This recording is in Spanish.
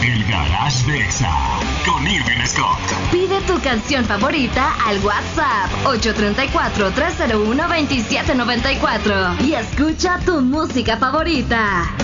El Garage de Exa con Irving Scott. Pide tu canción favorita al WhatsApp 834-301-2794 y escucha tu música favorita.